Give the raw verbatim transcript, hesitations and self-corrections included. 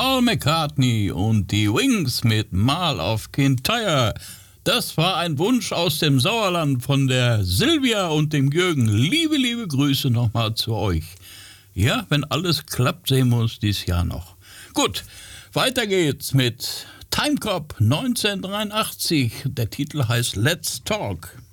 Paul McCartney und die Wings mit Mal of Kintyre. Das war ein Wunsch aus dem Sauerland von der Silvia und dem Jürgen. Liebe, liebe Grüße nochmal zu euch. Ja, wenn alles klappt, sehen wir uns dieses Jahr noch. Gut, weiter geht's mit Timecop neunzehnhundertdreiundachtzig. Der Titel heißt Let's Talk.